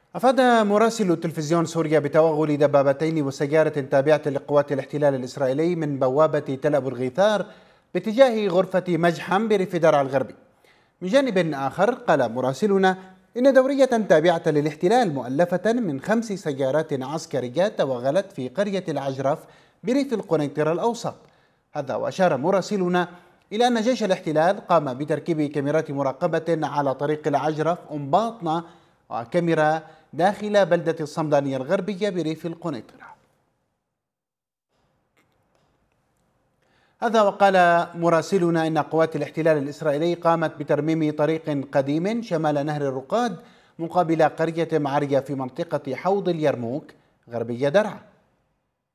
أفاد مراسل تلفزيون سوريا بتوغل دبابتين وسيارة تابعة لقوات الاحتلال الإسرائيلي من بوابة تل أبو الغيثار باتجاه غرفة مجحم بريف درعا الغربي. من جانب آخر قال مراسلنا إن دورية تابعة للاحتلال مؤلفة من 5 سيارات عسكرية توغلت في قرية العجرف بريف القنيطرة الأوسط. هذا وأشار مراسلنا إلى أن جيش الاحتلال قام بتركيب كاميرات مراقبة على طريق العجرف باطنة وكاميرا داخل بلدة الصمدانية الغربية بريف القنيطرة. هذا وقال مراسلنا إن قوات الاحتلال الإسرائيلي قامت بترميم طريق قديم شمال نهر الرقاد مقابل قرية معرية في منطقة حوض اليرموك غربية درعا.